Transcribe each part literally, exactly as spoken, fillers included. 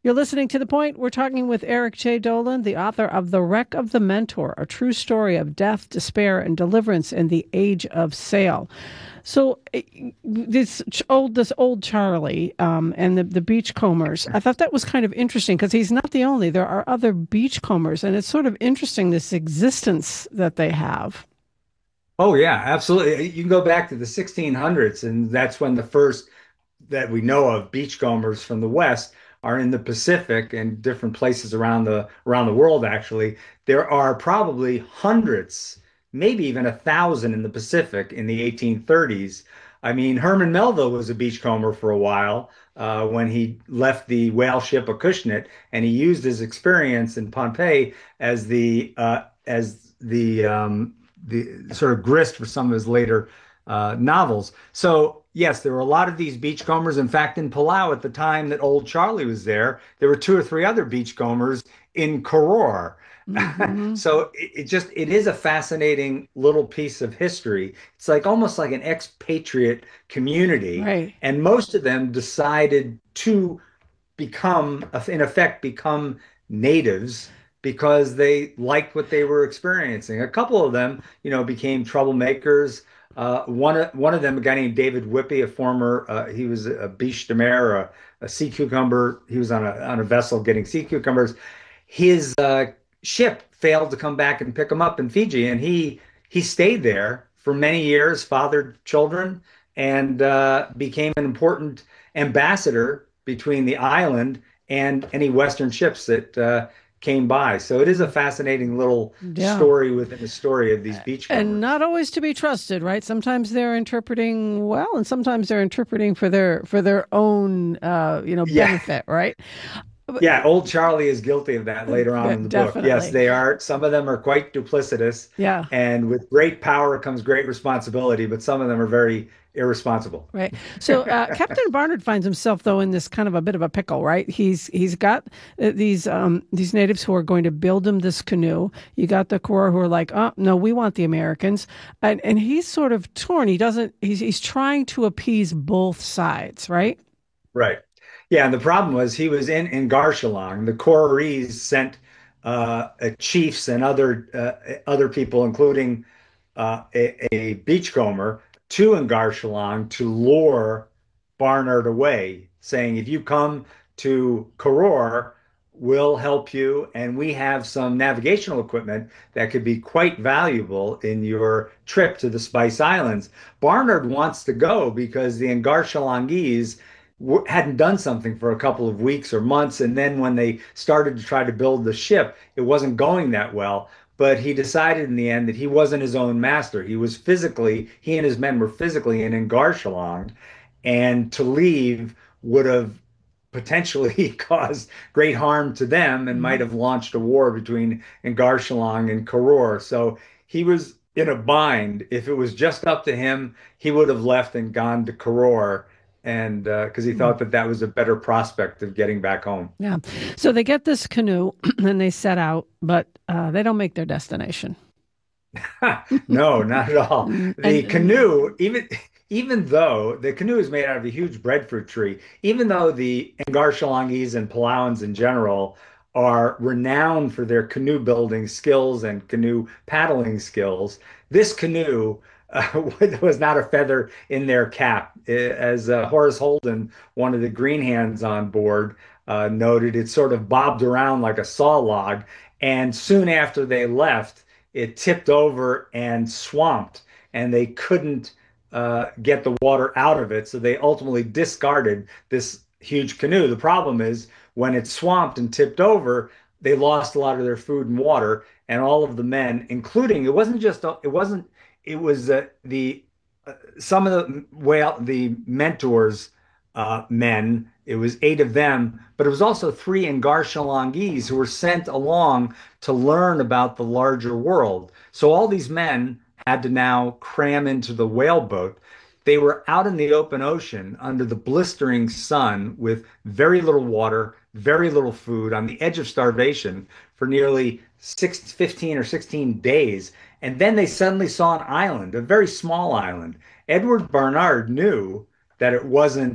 You're listening to The Point. We're talking with Eric J. Dolan, the author of The Wreck of the Mentor, a true story of death, despair, and deliverance in the age of sail. So eh, this old, this old Charlie um, and the, the beachcombers, I thought that was kind of interesting because he's not the only. There are other beachcombers, and it's sort of interesting this existence that they have. Oh yeah, absolutely. You can go back to the sixteen hundreds, and that's when the first that we know of beachcombers from the West are in the Pacific and different places around the around the world. Actually, there are probably hundreds, maybe even a thousand in the Pacific in the eighteen thirties. I mean, Herman Melville was a beachcomber for a while uh, when he left the whale ship Acushnet, and he used his experience in Pompeii as the uh, as the um, the sort of grist for some of his later uh, novels. So yes, there were a lot of these beachcombers. In fact, in Palau at the time that Old Charlie was there, there were two or three other beachcombers in Koror. Hmm. So it, it just it is a fascinating little piece of history. It's like almost like an expatriate community, Right. and most of them decided to become, in effect, become natives because they liked what they were experiencing. A couple of them, you know, became troublemakers. Uh, one of one of them, a guy named David Whippy, a former, uh, he was a biche de mer, a, a sea cucumber. He was on a on a vessel getting sea cucumbers. His uh, ship failed to come back and pick him up in Fiji, and he he stayed there for many years, fathered children, and uh, became an important ambassador between the island and any Western ships that uh, came by. So it is a fascinating little Yeah. story within the story of these And beachcombers. not always to be trusted, right? Sometimes they're interpreting well, and sometimes they're interpreting for their for their own, uh, you know, Yeah, benefit, right? But, yeah. Old Charlie is guilty of that later on yeah, in the book. Yes, definitely. they are. Some of them are quite duplicitous, Yeah. and with great power comes great responsibility, but some of them are very irresponsible. Right. So uh, Captain Barnard finds himself though in this kind of a bit of a pickle, right? He's he's got uh, these um, these natives who are going to build him this canoe. You got the Koror who are like, oh no, we want the Americans, and and he's sort of torn. He doesn't. He's he's trying to appease both sides, right? Right. Yeah, and the problem was he was in in Garshalong. The Corries sent uh, uh, chiefs and other uh, other people, including uh, a, a beachcomber, to Ngarshalong to lure Barnard away, saying, "If you come to Koror, we'll help you, and we have some navigational equipment that could be quite valuable in your trip to the Spice Islands." Barnard wants to go because the Ngarshalongese hadn't done something for a couple of weeks or months. And then when they started to try to build the ship, it wasn't going that well. But he decided in the end that he wasn't his own master. He was physically, he and his men were physically in Ngarshalong, and to leave would have potentially caused great harm to them and might Mhm. have launched a war between Ngarshalong and Koror. So he was in a bind. If it was just up to him, he would have left and gone to Koror, and because uh, he thought that that was a better prospect of getting back home. Yeah. So they get this canoe and they set out, but uh, they don't make their destination. No, not at all. and, The and canoe, even even though the canoe is made out of a huge breadfruit tree, even though the Ngarshalongese and Palauans in general are renowned for their canoe building skills and canoe paddling skills, this canoe uh, was not a feather in their cap. As uh, Horace Holden, one of the green hands on board, uh, noted, it sort of bobbed around like a saw log. And soon after they left, it tipped over and swamped, and they couldn't uh, get the water out of it. So they ultimately discarded this huge canoe. The problem is when it swamped and tipped over, they lost a lot of their food and water, and all of the men, including it wasn't just it wasn't it was uh, the uh, some of the whale the mentors uh, men. It was eight of them, but it was also three Ngarshalongese who were sent along to learn about the larger world. So all these men had to now cram into the whaleboat. They were out in the open ocean under the blistering sun with very little water, very little food, on the edge of starvation for nearly six, fifteen or sixteen days. And then they suddenly saw an island, a very small island. Edward Barnard knew that it wasn't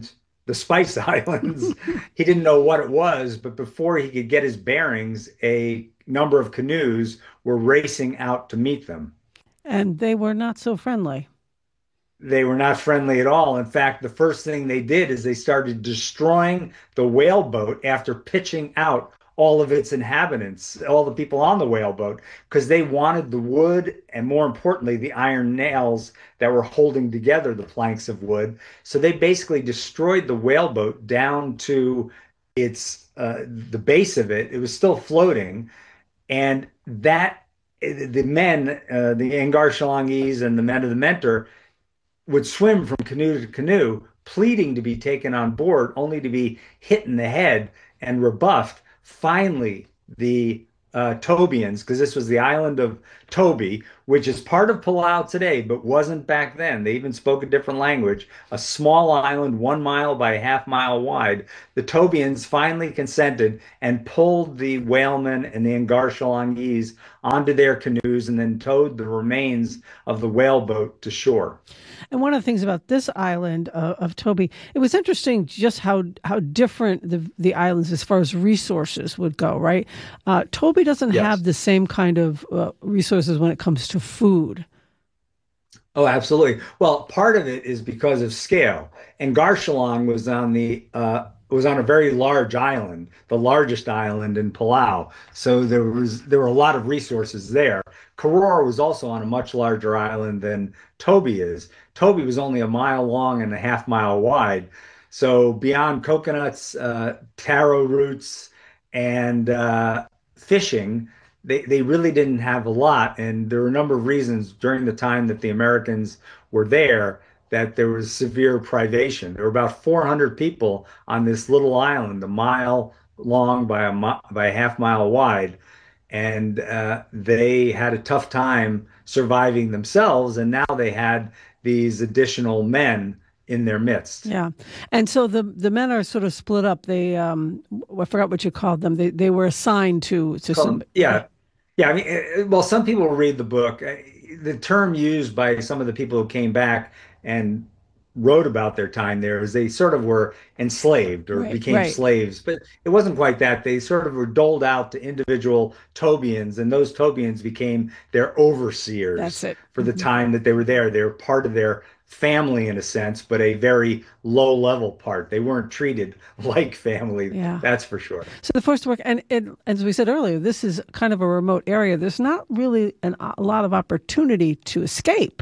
the Spice Islands. He didn't know what it was, but before he could get his bearings, a number of canoes were racing out to meet them. And they were not so friendly. They were not friendly at all. In fact, the first thing they did is they started destroying the whaleboat after pitching out all of its inhabitants, all the people on the whaleboat, because they wanted the wood and, more importantly, the iron nails that were holding together the planks of wood. So they basically destroyed the whaleboat down to its uh, the base of it. It was still floating, and that the men, uh, the Angar and the men of the Mentor, would swim from canoe to canoe, pleading to be taken on board, only to be hit in the head and rebuffed. Finally, the uh, Tobians, because this was the island of Tobi, which is part of Palau today, but wasn't back then. They even spoke a different language, a small island one mile by a half mile wide. The Tobians finally consented and pulled the whalemen and the Angar onto their canoes and then towed the remains of the whaleboat to shore. And one of the things about this island uh, of Toby, it was interesting just how how different the the islands as far as resources would go. Right, uh, Toby doesn't Yes. have the same kind of uh, resources when it comes to food. Oh, absolutely. Well, part of it is because of scale. And Garshalong was on the uh, was on a very large island, the largest island in Palau. So there was there were a lot of resources there. Koror was also on a much larger island than Toby is. Toby was only a mile long and a half mile wide. So beyond coconuts, uh, taro roots, and uh, fishing, they, they really didn't have a lot. And there were a number of reasons during the time that the Americans were there that there was severe privation. There were about four hundred people on this little island, a mile long by a mi- by a half mile wide, and uh, they had a tough time surviving themselves. And now they had these additional men in their midst. Yeah, and so the the men are sort of split up. They um, I forgot what you called them. They they were assigned to to some. Called, yeah, yeah. I mean, eh, well, some people read the book. Eh, The term used by some of the people who came back and wrote about their time there is they sort of were enslaved or Right, became right. slaves, but it wasn't quite that. They sort of were doled out to individual Tobians, and those Tobians became their That's overseers it. for the Mhm. time that they were there. They were part of their family in a sense, but a very low level part. They weren't treated like family, Yeah. that's for sure. So the first work, and, and as we said earlier, this is kind of a remote area. There's not really an, a lot of opportunity to escape.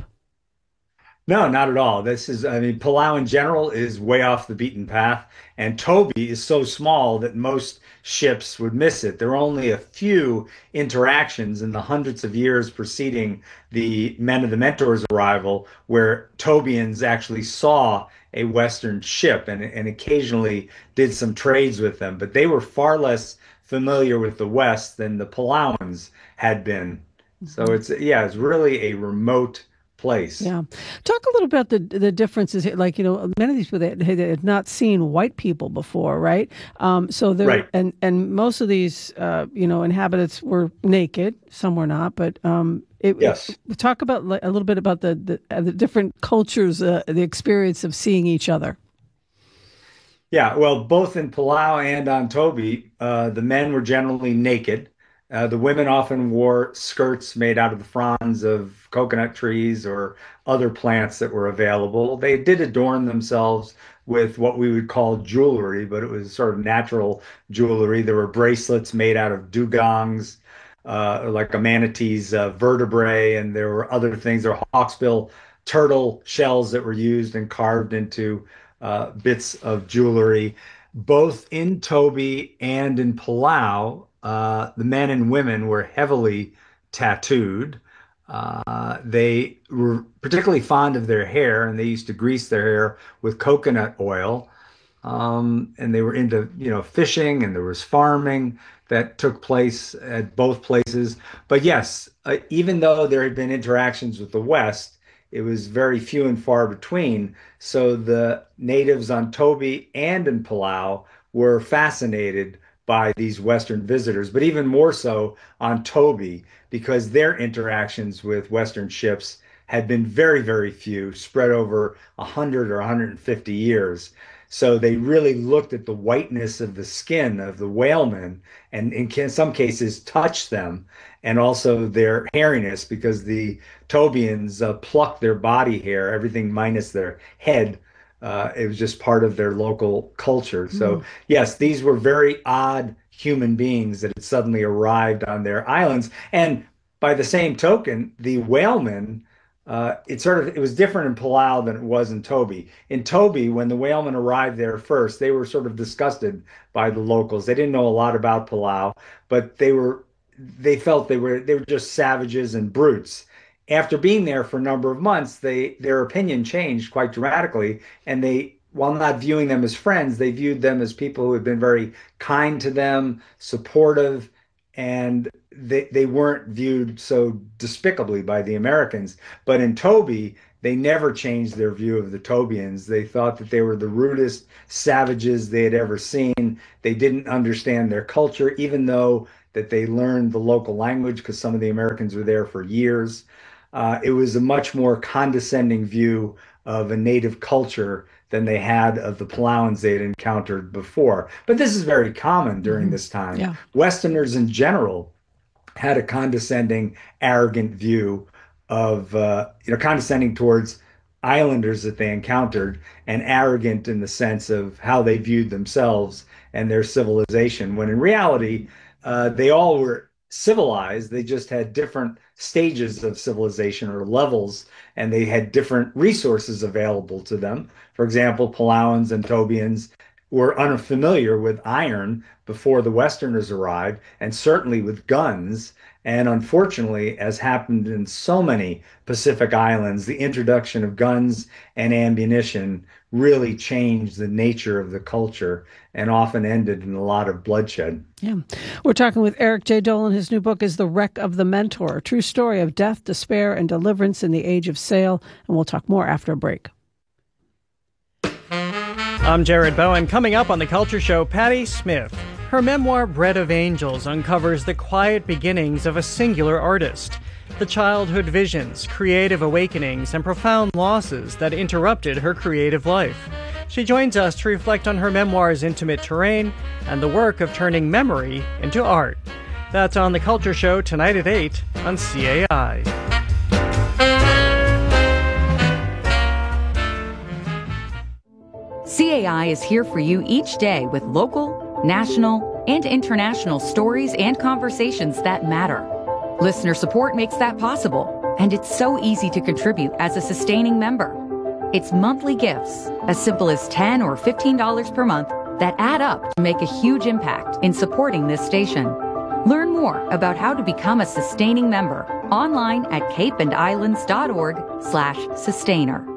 No, not at all. This is, I mean, Palau in general is way off the beaten path, and Toby is so small that most ships would miss it. There are only a few interactions in the hundreds of years preceding the Men of the Mentor's arrival where Tobians actually saw a Western ship and, and occasionally did some trades with them, but they were far less familiar with the West than the Palauans had been. So Mhm. it's, yeah, it's really a remote place. Yeah. Talk a little about the the differences here. Like, you know, many of these people that had, had not seen white people before, right? Um, so there, Right. and, and most of these, uh, you know, inhabitants were naked. Some were not, but um, it, it, Yes. talk about like, a little bit about the, the, uh, the different cultures, uh, the experience of seeing each other. Yeah. Well, both in Palau and on Toby, uh, the men were generally naked. Uh, the women often wore skirts made out of the fronds of coconut trees or other plants that were available. They did adorn themselves with what we would call jewelry, but it was sort of natural jewelry. There were bracelets made out of dugongs, uh, like a manatee's uh, vertebrae, and there were other things. There were hawksbill turtle shells that were used and carved into uh, bits of jewelry. Both in Toby and in Palau, uh, the men and women were heavily tattooed. Uh, they were particularly fond of their hair, and they used to grease their hair with coconut oil. Um, and they were into, you know, fishing, and there was farming that took place at both places. But yes, uh, even though there had been interactions with the West, it was very few and far between. So the natives on Toby and in Palau were fascinated by these Western visitors, but even more so on Toby because their interactions with Western ships had been very, very few, spread over one hundred or one hundred fifty years. So they really looked at the whiteness of the skin of the whalemen and in some cases touched them, and also their hairiness, because the Tobians uh, plucked their body hair, everything minus their head. Uh, it was just part of their local culture. So, Mm. yes, these were very odd human beings that had suddenly arrived on their islands. And by the same token, the whalemen, uh, it sort of it was different in Palau than it was in Toby. In Toby, when the whalemen arrived there first, they were sort of disgusted by the locals. They didn't know a lot about Palau, but they were they felt they were they were just savages and brutes. After being there for a number of months, they their opinion changed quite dramatically, and they, while not viewing them as friends, they viewed them as people who had been very kind to them, supportive, and they they weren't viewed so despicably by the Americans. But in Toby, they never changed their view of the Tobians. They thought that they were the rudest savages they had ever seen. They didn't understand their culture, even though that they learned the local language because some of the Americans were there for years. Uh, it was a much more condescending view of a native culture than they had of the Palauans they had encountered before. But this is very common during Mm-hmm. this time. Yeah. Westerners in general had a condescending, arrogant view of, uh, you know, condescending towards islanders that they encountered, and arrogant in the sense of how they viewed themselves and their civilization, when in reality, uh, they all were civilized. They just had different stages of civilization or levels, and they had different resources available to them. For example, Palauans and Tobians were unfamiliar with iron before the Westerners arrived, and certainly with guns. And unfortunately, as happened in so many Pacific islands, the introduction of guns and ammunition really changed the nature of the culture and often ended in a lot of bloodshed. Yeah. We're talking with Eric J. Dolin. His new book is The Wreck of the Mentor, a true story of death, despair, and deliverance in the age of sail. And we'll talk more after a break. I'm Jared Bowen. Coming up on The Culture Show, Patti Smith. Her memoir, Bread of Angels, uncovers the quiet beginnings of a singular artist, the childhood visions, creative awakenings, and profound losses that interrupted her creative life. She joins us to reflect on her memoir's intimate terrain and the work of turning memory into art. That's on The Culture Show tonight at eight on C A I. C A I is here for you each day with local, national, and international stories and conversations that matter. Listener support makes that possible, and it's so easy to contribute as a sustaining member. It's monthly gifts, as simple as ten dollars or fifteen dollars per month, that add up to make a huge impact in supporting this station. Learn more about how to become a sustaining member online at cape and islands dot org slash sustainer.